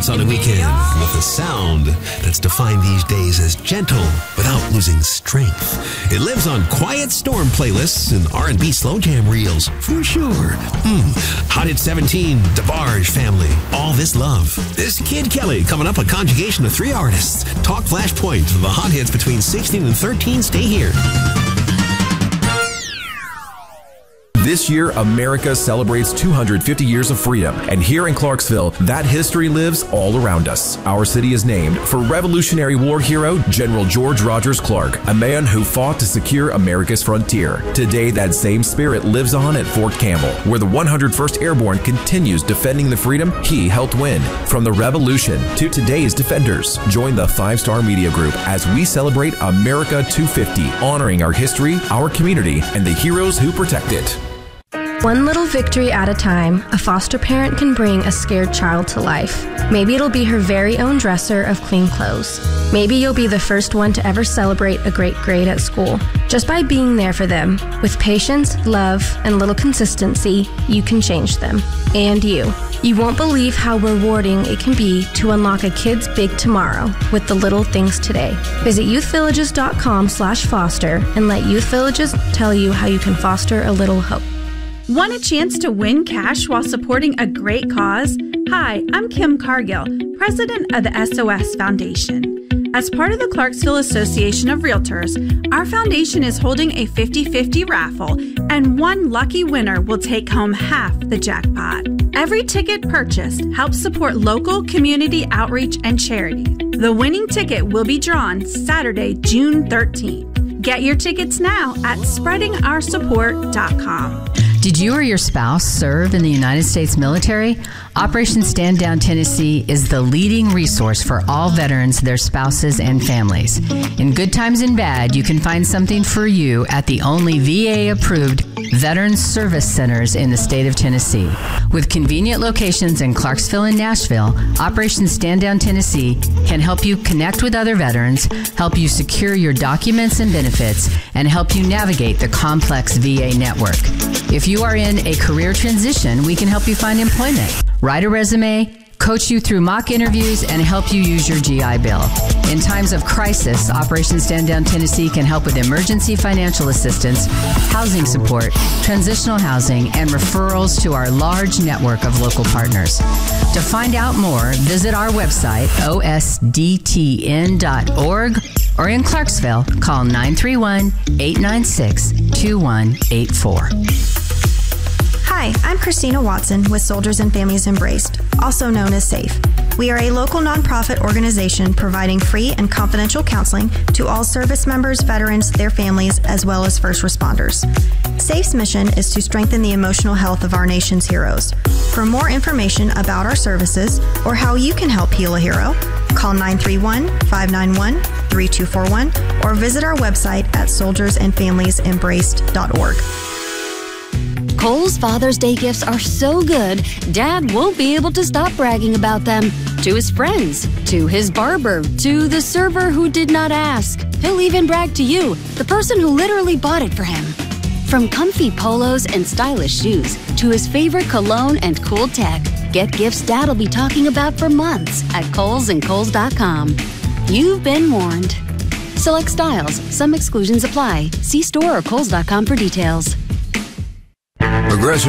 hits on the weekend with a sound that's defined these days as gentle without losing strength. It lives on quiet storm playlists and R&B slow jam reels, for sure. Hot Hit 17, DeBarge Family, All This Love. This Kid Kelly coming up, a conjugation of 3 artists. Talk Flashpoint, the hot hits between 16 and 13. Stay here. This year, America celebrates 250 years of freedom, and here in Clarksville, that history lives all around us. Our city is named for Revolutionary War hero General George Rogers Clark, a man who fought to secure America's frontier. Today, that same spirit lives on at Fort Campbell, where the 101st Airborne continues defending the freedom he helped win. From the Revolution to today's defenders, join the 5-Star Media Group as we celebrate America 250, honoring our history, our community, and the heroes who protect it. One little victory at a time, a foster parent can bring a scared child to life. Maybe it'll be her very own dresser of clean clothes. Maybe you'll be the first one to ever celebrate a great grade at school. Just by being there for them, with patience, love, and little consistency, you can change them. And you. You won't believe how rewarding it can be to unlock a kid's big tomorrow with the little things today. Visit youthvillages.com/foster and let Youth Villages tell you how you can foster a little hope. Want a chance to win cash while supporting a great cause? Hi, I'm Kim Cargill, president of the SOS Foundation. As part of the Clarksville Association of Realtors, our foundation is holding a 50-50 raffle, and one lucky winner will take home half the jackpot. Every ticket purchased helps support local community outreach and charity. The winning ticket will be drawn Saturday, June 13th. Get your tickets now at spreadingoursupport.com. Did you or your spouse serve in the United States military? Operation Stand Down Tennessee is the leading resource for all veterans, their spouses, and families. In good times and bad, you can find something for you at the only VA-approved Veterans Service Centers in the state of Tennessee. With convenient locations in Clarksville and Nashville, Operation Stand Down Tennessee can help you connect with other veterans, help you secure your documents and benefits, and help you navigate the complex VA network. If you are in a career transition, we can help you find employment, write a resume, coach you through mock interviews, and help you use your GI Bill. In times of crisis, Operation Stand Down Tennessee can help with emergency financial assistance, housing support, transitional housing, and referrals to our large network of local partners. To find out more, visit our website, osdtn.org, or in Clarksville, call 931-896-2184. Hi, I'm Christina Watson with Soldiers and Families Embraced, also known as SAFE. We are a local nonprofit organization providing free and confidential counseling to all service members, veterans, their families, as well as first responders. SAFE's mission is to strengthen the emotional health of our nation's heroes. For more information about our services or how you can help heal a hero, call 931-591-3241 or visit our website at soldiersandfamiliesembraced.org. Kohl's Father's Day gifts are so good, Dad won't be able to stop bragging about them. To his friends, to his barber, to the server who did not ask. He'll even brag to you, the person who literally bought it for him. From comfy polos and stylish shoes to his favorite cologne and cool tech, get gifts Dad'll be talking about for months at Kohl's and Kohl's.com. You've been warned. Select styles. Some exclusions apply. See store or Kohl's.com for details. Progressive